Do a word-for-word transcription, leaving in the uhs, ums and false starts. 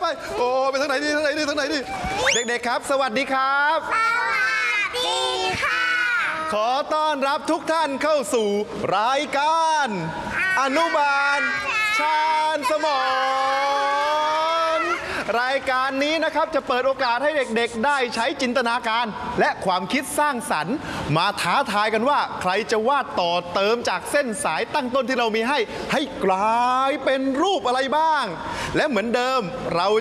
ไปโอ้ไปทางไหนดีทางไหนดีทางไหนดีเด็กๆครับสวัสดีครับสวัสดีค่ะขอต้อนรับทุกท่านเข้าสู่รายการอนุบาลชาญสมรรายการนี้นะครับจะเปิดโอกาสให้เด็กๆได้ใช้จินตนาการและความคิดสร้างสรรค์มาท้าทายกันว่าใครจะวาดต่อเติมจากเส้นสายตั้งต้นที่เรามีให้ให้กลายเป็นรูปอะไรบ้างและเหมือนเดิมเรา